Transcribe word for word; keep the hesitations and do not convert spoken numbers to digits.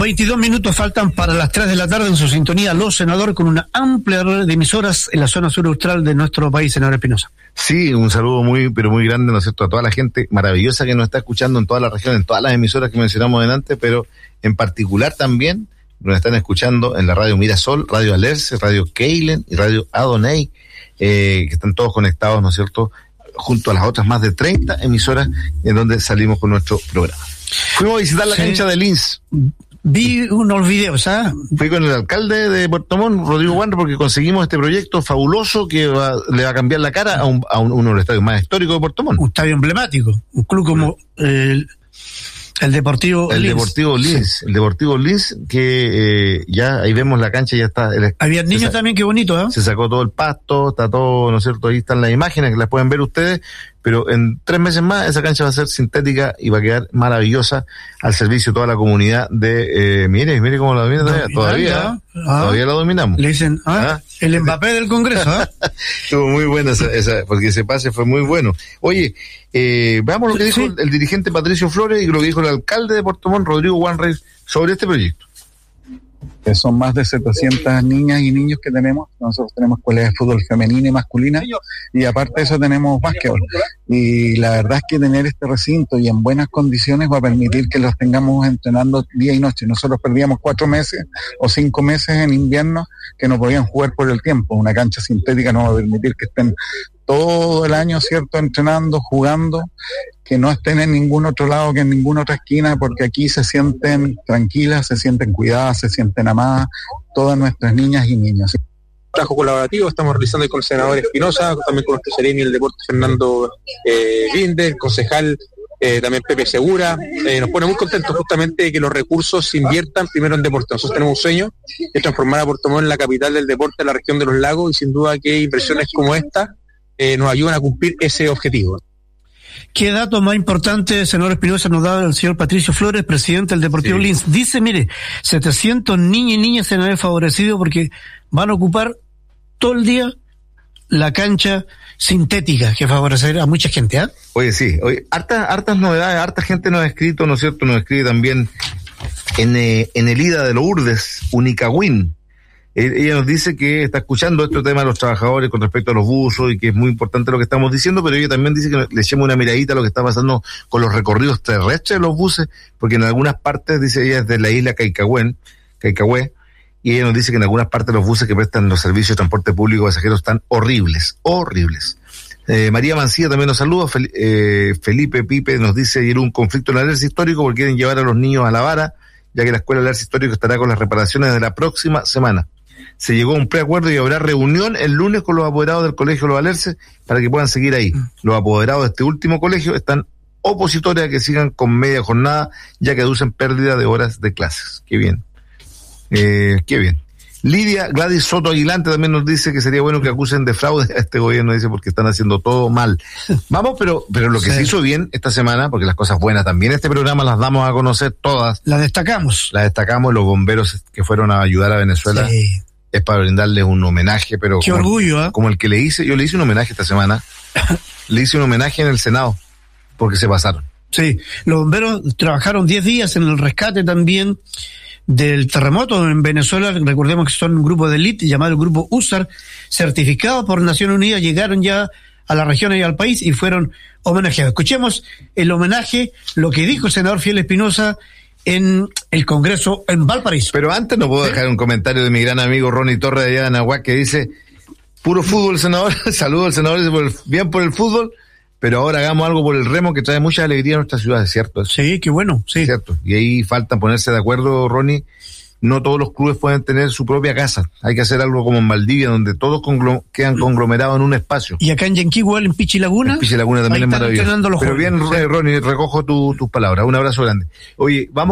veintidós minutos faltan para las tres de la tarde en su sintonía Los Senadores, con una amplia red de emisoras en la zona sur austral de nuestro país, senador Espinosa. Sí, un saludo muy, pero muy grande, ¿no es cierto?, a toda la gente maravillosa que nos está escuchando en toda la región, en todas las emisoras que mencionamos delante, pero en particular también nos están escuchando en la radio Mirasol, radio Alerce, radio Keilen y radio Adonai, eh, que están todos conectados, ¿no es cierto?, junto a las otras más de treinta emisoras en donde salimos con nuestro programa. Fuimos a visitar la sí. cancha de Lins. Vi unos videos, ¿ah? ¿eh? Fui con el alcalde de Puerto Montt, Rodrigo Wander, porque conseguimos este proyecto fabuloso que va, le va a cambiar la cara a, un, a un, uno de los estadios más históricos de Puerto Montt. Un estadio emblemático, un club como el, el Deportivo el Lins. Deportivo Lins, sí. El Deportivo Lins, que eh, ya ahí vemos la cancha, ya está. El, Había niños sa- también, qué bonito, ¿eh? Se sacó todo el pasto, está todo, ¿no es cierto? Ahí están las imágenes que las pueden ver ustedes, pero en tres meses más esa cancha va a ser sintética y va a quedar maravillosa al servicio de toda la comunidad de, eh, mire, mire cómo la domina todavía, todavía, ah, todavía la dominamos. Le dicen, ah, ¿ah? El Mbappé del Congreso, ¿ah? ¿eh? Estuvo muy buena esa, esa, porque ese pase fue muy bueno. Oye, eh, veamos lo que dijo sí. el dirigente Patricio Flores y lo que dijo el alcalde de Puerto Montt, Rodrigo Wander, sobre este proyecto. Que son más de setecientas niñas y niños que tenemos. Nosotros tenemos escuelas de fútbol femenina y masculina, y aparte de eso tenemos básquetbol. Y la verdad es que tener este recinto y en buenas condiciones va a permitir que los tengamos entrenando día y noche. Nosotros perdíamos cuatro meses o cinco meses en invierno que no podían jugar por el tiempo. Una cancha sintética no va a permitir que estén todo el año, ¿cierto?, entrenando, jugando, que no estén en ningún otro lado que en ninguna otra esquina, porque aquí se sienten tranquilas, se sienten cuidadas, se sienten amadas, todas nuestras niñas y niños. Trabajo colaborativo estamos realizando con el senador Espinosa, también con nuestro sereno y el deporte Fernando eh, Binder, concejal eh, también Pepe Segura. Eh, nos pone muy contentos justamente de que los recursos se inviertan primero en deporte. Nosotros tenemos un sueño, es transformar a Puerto Montt en la capital del deporte de la región de los lagos, y sin duda que inversiones como esta eh, nos ayudan a cumplir ese objetivo. ¿Qué dato más importante, senador Espinosa, nos da el señor Patricio Flores, presidente del Deportivo sí. Lins? Dice, mire, setecientos niños y niñas se han ver favorecidos porque van a ocupar todo el día la cancha sintética, que favorecerá a mucha gente, ¿ah? ¿eh? Oye, sí, oye, hartas, hartas novedades, harta gente nos ha escrito, ¿no es cierto? Nos escribe también en, eh, en el I D A de Lourdes, Unicagüín. Ella nos dice que está escuchando este tema de los trabajadores con respecto a los buzos y que es muy importante lo que estamos diciendo, pero ella también dice que le echemos una miradita a lo que está pasando con los recorridos terrestres de los buses, porque en algunas partes, dice ella, es de la isla Caicagüén, Caicagüe, y ella nos dice que en algunas partes los buses que prestan los servicios de transporte público pasajeros están horribles, horribles. Eh, María Mancilla también nos saluda, Fel, eh, Felipe Pipe nos dice ayer un conflicto en el Alerce Histórico porque quieren llevar a los niños a la vara, ya que la Escuela del Alerce Histórico estará con las reparaciones de la próxima semana. Se llegó a un preacuerdo y habrá reunión el lunes con los apoderados del Colegio Los Alerces para que puedan seguir ahí. Los apoderados de este último colegio están opositores a que sigan con media jornada, ya que aducen pérdida de horas de clases. Qué bien. Eh, qué bien. Lidia Gladys Soto Aguilante también nos dice que sería bueno que acusen de fraude a este gobierno, dice, porque están haciendo todo mal. Vamos, pero pero lo que sí. se hizo bien esta semana, porque las cosas buenas también este programa las damos a conocer todas. Las destacamos. Las destacamos, los bomberos que fueron a ayudar a Venezuela. Sí. Es para brindarles un homenaje, pero qué como, orgullo, ¿eh? Como el que le hice, yo le hice un homenaje esta semana, le hice un homenaje en el Senado, porque se pasaron. Sí, los bomberos trabajaron diez días en el rescate también del terremoto en Venezuela. Recordemos que son un grupo de élite llamado el Grupo U S A R, certificado por Naciones Unidas, llegaron ya a la región y al país y fueron homenajeados. Escuchemos el homenaje, lo que dijo el senador Fiel Espinosa en el Congreso en Valparaíso. Pero antes no puedo dejar un comentario de mi gran amigo Ronnie Torres de allá de Anahuac, que dice, puro fútbol, senador, saludos al senador, dice, por el, bien por el fútbol, pero ahora hagamos algo por el remo que trae mucha alegría a nuestra ciudad, ¿es cierto? Sí, qué bueno, sí. Cierto, y ahí falta ponerse de acuerdo, Ronnie. No todos los clubes pueden tener su propia casa. Hay que hacer algo como en Valdivia, donde todos conglom- quedan conglomerados en un espacio. Y acá en Yanquihue, en Pichi Laguna. En Pichi Laguna también es maravilloso. Pero bien, sí. Ronnie, recojo tu, tus palabras. Un abrazo grande. Oye, vamos.